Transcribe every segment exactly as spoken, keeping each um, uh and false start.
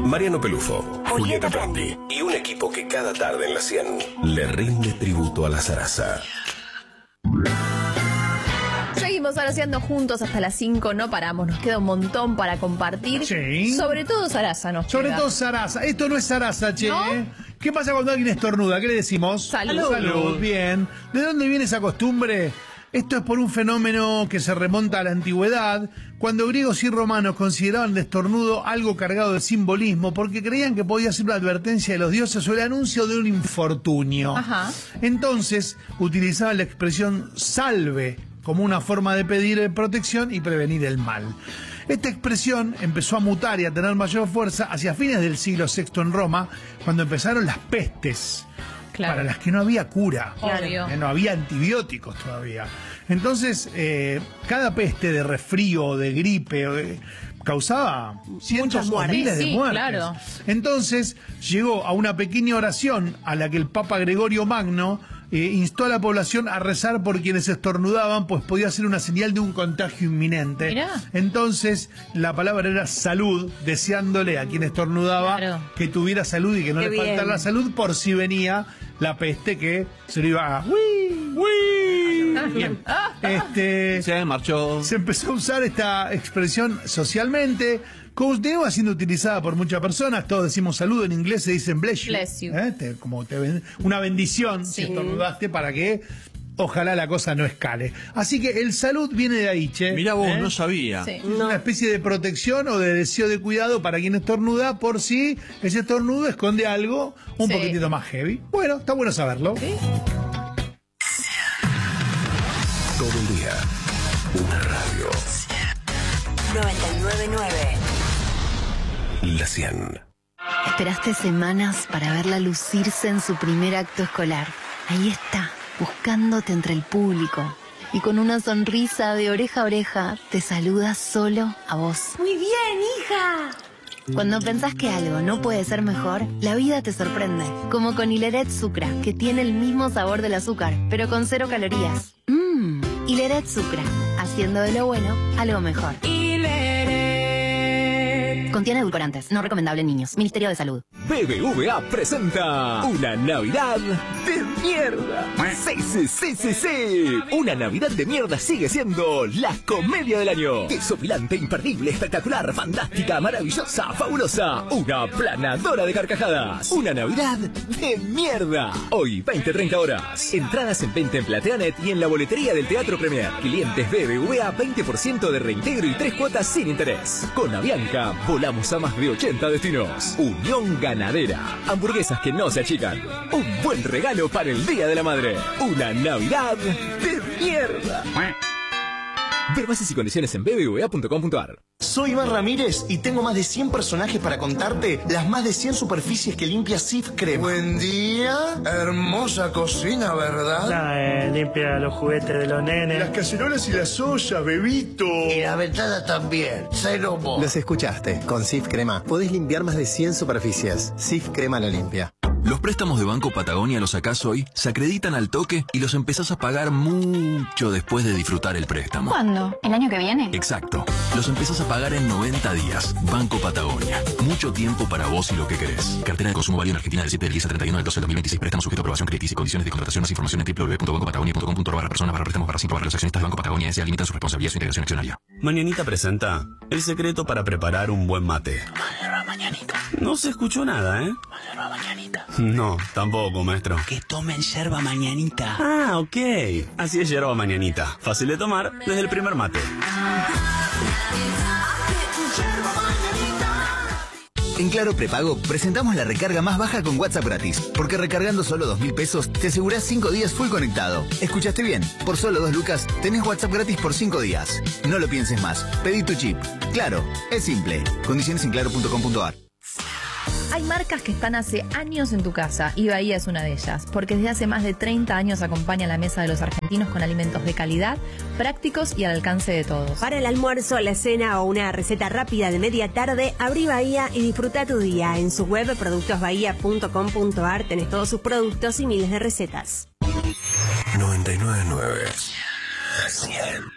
Mariano Pelufo, Julieta Prandi y un equipo que cada tarde en la cien le rinde tributo a la zaraza. Seguimos araceando juntos hasta las cinco, no paramos, nos queda un montón para compartir. Sí. Sobre todo zaraza nos Sobre queda. todo zaraza. Esto no es zaraza, che. ¿No? ¿eh? ¿Qué pasa cuando alguien estornuda? ¿Qué le decimos? Salud. Salud, bien. ¿De dónde viene esa costumbre? Esto es por un fenómeno que se remonta a la antigüedad, cuando griegos y romanos consideraban el estornudo algo cargado de simbolismo, porque creían que podía ser una advertencia de los dioses o el anuncio de un infortunio. Ajá. Entonces, utilizaban la expresión salve como una forma de pedir protección y prevenir el mal. Esta expresión empezó a mutar y a tener mayor fuerza hacia fines del siglo sexto en Roma, cuando empezaron las pestes. Claro. Para las que no había cura, Obvio. eh, no había antibióticos todavía. Entonces, eh, cada peste de resfrío o de gripe o de- causaba cientos o muertes. miles de Sí, muertes. claro. Entonces, llegó a una pequeña oración a la que el Papa Gregorio Magno eh, instó a la población a rezar por quienes estornudaban, pues podía ser una señal de un contagio inminente. Mirá. Entonces, la palabra era salud, deseándole a quien estornudaba Claro. que tuviera salud y que no Qué le faltara bien. la salud por si venía la peste que se lo iba a... ¡Uy! ¡Uy! Bien. Este, Se marchó. se empezó a usar esta expresión socialmente, continúa siendo utilizada por muchas personas. Todos decimos salud, en inglés se dicen bless you. Bless you. ¿Eh? Te- como te ben- una bendición, si Sí. estornudaste, para que ojalá la cosa no escale. Así que el salud viene de ahí, che. Mirá vos, ¿Eh? no sabía. Sí. Es una especie de protección o de deseo de cuidado para quien estornuda, por si ese estornudo esconde algo un Sí. poquitito más heavy. Bueno, está bueno saberlo. Todo el día, una radio. noventa y nueve punto nueve. La cien. Esperaste semanas para verla lucirse en su primer acto escolar. Ahí está, buscándote entre el público. Y con una sonrisa de oreja a oreja, te saluda solo a vos. Muy bien, hija. Cuando pensás que algo no puede ser mejor, la vida te sorprende. Como con Hileret Sucra, que tiene el mismo sabor del azúcar, pero con cero calorías. Mmm, Hileret Sucra, haciendo de lo bueno algo mejor. Contiene edulcorantes, no recomendable en niños. Ministerio de Salud. B B V A presenta una Navidad de mierda. Sí, sí, sí, sí, sí. Una Navidad de mierda sigue siendo la comedia del año. Desopilante, imperdible, espectacular, fantástica, maravillosa, fabulosa. Una planadora de carcajadas. Una Navidad de mierda. Hoy, veinte a treinta horas. Entradas en venta en Plateanet y en la boletería del Teatro Premier. Clientes B B V A, veinte por ciento de reintegro y tres cuotas sin interés. Con Avianca, volamos a más de ochenta destinos. Unión Ganadera. Hamburguesas que no se achican. Un buen regalo para el Día de la Madre. Una Navidad de mierda. Ver bases y condiciones en b b v a punto com punto a r. Soy Iván Ramírez y tengo más de cien personajes para contarte las más de cien superficies que limpia Sif Crema. Buen día, hermosa cocina, ¿verdad? La, eh, limpia los juguetes de los nenes. Las cacerolas y las ollas, bebito. Y la ventana también, cero mo. Los escuchaste. Con Sif Crema podés limpiar más de cien superficies. Sif Crema lo limpia. Los préstamos de Banco Patagonia los sacás hoy, se acreditan al toque y los empezás a pagar mucho después de disfrutar el préstamo. ¿Cuándo? ¿El año que viene? Exacto. Los empezás a pagar en noventa días. Banco Patagonia. Mucho tiempo para vos y lo que querés. Cartera de consumo válida en Argentina del siete del diez al treinta y uno del doce del dos mil veintiséis. Préstamo sujeto a aprobación, crediticia y condiciones de contratación. Más información en w w w punto banco patagonia punto com punto a r barra personas barra préstamos barra cinco barra los accionistas de Banco Patagonia S A limitan su responsabilidad y su integración accionaria. Mañanita presenta el secreto para preparar un buen mate. Mañanita. No se escuchó nada, ¿eh? Yerba mañanita. No, tampoco, maestro. Que tomen yerba mañanita. Ah, ok. Así es yerba mañanita. Fácil de tomar desde el primer mate. En Claro Prepago presentamos la recarga más baja con WhatsApp gratis. Porque recargando solo dos mil pesos te asegurás cinco días full conectado. ¿Escuchaste bien? Por solo dos lucas tenés WhatsApp gratis por cinco días. No lo pienses más. Pedí tu chip. Claro, es simple. Condiciones en claro punto com punto a r. Hay marcas que están hace años en tu casa y Bahía es una de ellas, porque desde hace más de treinta años acompaña la mesa de los argentinos con alimentos de calidad, prácticos y al alcance de todos. Para el almuerzo, la cena o una receta rápida de media tarde, abrí Bahía y disfruta tu día. En su web productos bahía punto com punto a r tenés todos sus productos y miles de recetas. noventa y nueve punto nueve. cien.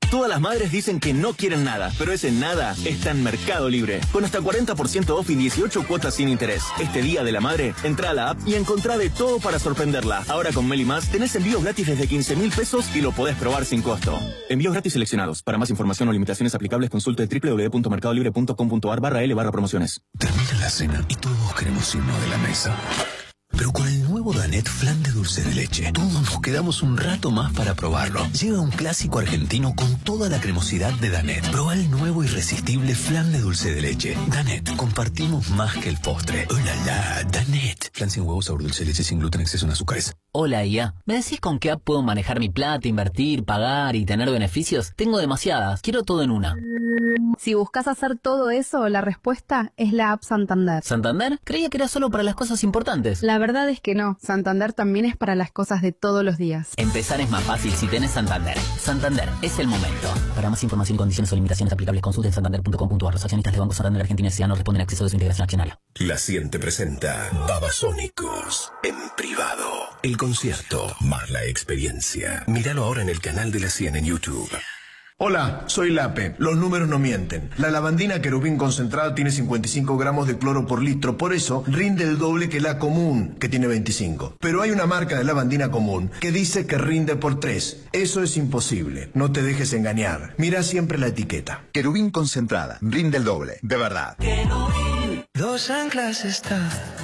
Todas las madres dicen que no quieren nada, pero ese nada está en Mercado Libre. Con hasta cuarenta por ciento off y dieciocho cuotas sin interés. Este Día de la Madre, entra a la app y encontrá de todo para sorprenderla. Ahora con Meli Más tenés envíos gratis desde quince mil pesos y lo podés probar sin costo. Envíos gratis seleccionados. Para más información o limitaciones aplicables, consulte w w w punto mercado libre punto com punto a r barra l barra promociones. Termina la cena y todos queremos irnos de la mesa. Pero con el nuevo Danet flan de dulce de leche, todos nos quedamos un rato más para probarlo. Llega un clásico argentino con toda la cremosidad de Danet. Probá el nuevo irresistible flan de dulce de leche. Danet, compartimos más que el postre. ¡Oh, la, la! Danet. Flan sin huevos, sabor dulce de leche, sin gluten, exceso en azúcares. Hola, I A. ¿Me decís con qué app puedo manejar mi plata, invertir, pagar y tener beneficios? Tengo demasiadas. Quiero todo en una. Si buscas hacer todo eso, la respuesta es la app Santander. ¿Santander? Creía que era solo para las cosas importantes. La verdad es que no. Santander también es para las cosas de todos los días. Empezar es más fácil si tenés Santander. Santander, es el momento. Para más información y condiciones o limitaciones aplicables, consulten santander punto com punto a r. Los accionistas de Banco Santander Argentina S A no responden a acceso de su integración accionaria. La Ciente presenta Babasónicos en privado. El concierto más la experiencia. Míralo ahora en el canal de La Cien en YouTube. Hola, soy Lape. Los números no mienten. La lavandina querubín concentrada tiene cincuenta y cinco gramos de cloro por litro, por eso rinde el doble que la común, que tiene veinticinco. Pero hay una marca de lavandina común que dice que rinde por tres. Eso es imposible. No te dejes engañar. Mira siempre la etiqueta. Querubín concentrada. Rinde el doble. De verdad. Querubín. Dos anclas está